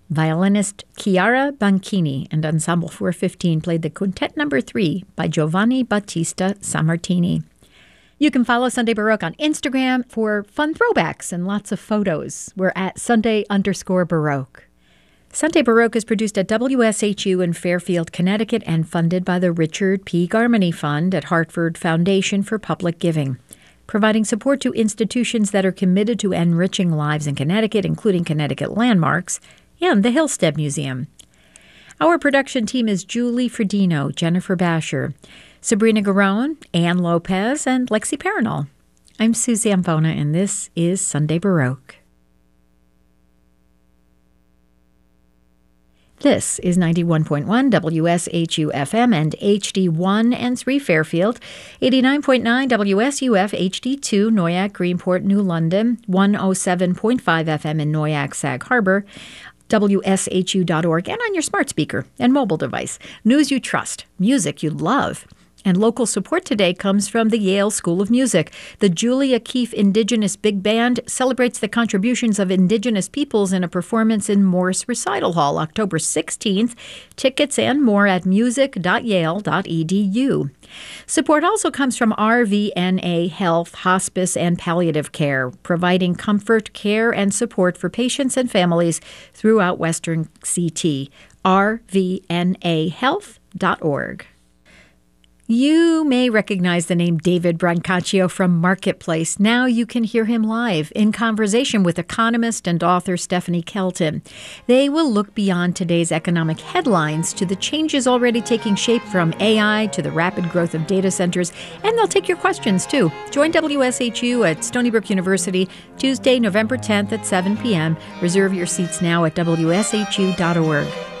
Violinist Chiara Banchini and Ensemble 415 played the Quintet No. 3 by Giovanni Battista Sammartini. You can follow Sunday Baroque on Instagram for fun throwbacks and lots of photos. We're at Sunday_Baroque. Sunday Baroque is produced at WSHU in Fairfield, Connecticut, and funded by the Richard P. Garmany Fund at Hartford Foundation for Public Giving, providing support to institutions that are committed to enriching lives in Connecticut, including Connecticut Landmarks and the Hillstead Museum. Our production team is Julie Fredino, Jennifer Basher, Sabrina Garone, Ann Lopez, and Lexi Paranol. I'm Susie Amfona, and this is Sunday Baroque. This is 91.1 WSHU-FM and HD1 and 3 Fairfield, 89.9 WSUF HD2 Noyac, Greenport, New London, 107.5 FM in Noyac, Sag Harbor, WSHU.org, and on your smart speaker and mobile device. News you trust, music you love. And local support today comes from the Yale School of Music. The Julia Keefe Indigenous Big Band celebrates the contributions of Indigenous peoples in a performance in Morse Recital Hall, October 16th. Tickets and more at music.yale.edu. Support also comes from RVNA Health, Hospice, and Palliative Care, providing comfort, care, and support for patients and families throughout Western CT. rvnahealth.org. You may recognize the name David Brancaccio from Marketplace. Now you can hear him live in conversation with economist and author Stephanie Kelton. They will look beyond today's economic headlines to the changes already taking shape from AI to the rapid growth of data centers, and they'll take your questions too. Join WSHU at Stony Brook University Tuesday, November 10th at 7 p.m. Reserve your seats now at WSHU.org.